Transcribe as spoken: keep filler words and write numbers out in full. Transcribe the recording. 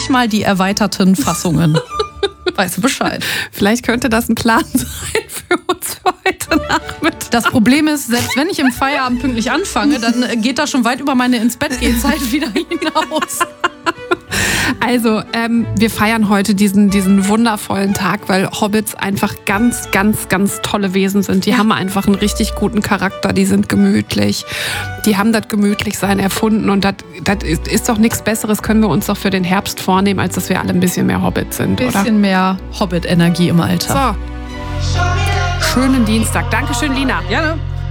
nicht mal die erweiterten Fassungen. Weißt du Bescheid? Vielleicht könnte das ein Plan sein für uns für heute Nachmittag. Das Problem ist, selbst wenn ich im Feierabend pünktlich anfange, dann geht das schon weit über meine Ins-Bett-Gehen-Zeit wieder hinaus. Also, ähm, wir feiern heute diesen, diesen wundervollen Tag, weil Hobbits einfach ganz, ganz, ganz tolle Wesen sind. Die ja. haben einfach einen richtig guten Charakter, die sind gemütlich. Die haben das Gemütlichsein erfunden und das ist, ist doch nichts Besseres, können wir uns doch für den Herbst vornehmen, als dass wir alle ein bisschen mehr Hobbits sind, oder? Ein bisschen mehr Hobbit-Energie im Alltag. So, schönen Dienstag. Dankeschön, Lina. Gerne.